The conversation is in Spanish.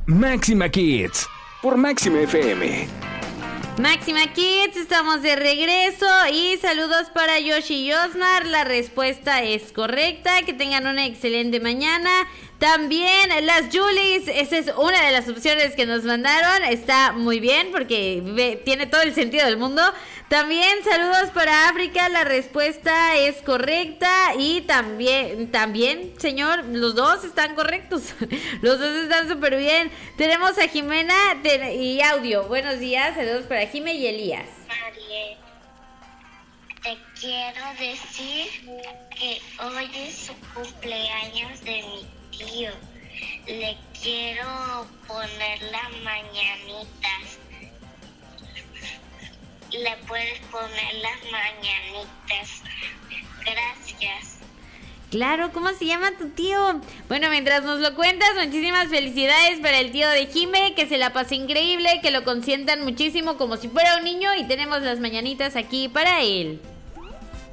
Máxima Kids por Máxima FM. Máxima Kids, estamos de regreso y saludos para Yoshi y Osmar. La respuesta es correcta, que tengan una excelente mañana. También las Julis, esa es una de las opciones que nos mandaron, está muy bien porque tiene todo el sentido del mundo. También saludos para África, la respuesta es correcta y también, señor, los dos están correctos, los dos están súper bien. Tenemos a Jimena y audio, buenos días, saludos para Jimena y Elías. Marie, te quiero decir que hoy es su cumpleaños de mi tío. Le quiero poner las mañanitas. Le puedes poner las mañanitas. Gracias. Claro, ¿cómo se llama tu tío? Bueno, mientras nos lo cuentas, muchísimas felicidades para el tío de Jime, que se la pase increíble, que lo consientan muchísimo como si fuera un niño y tenemos las mañanitas aquí para él.